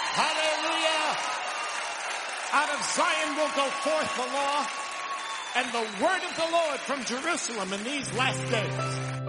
Hallelujah. Out of Zion will go forth the law and the word of the Lord from Jerusalem in these last days.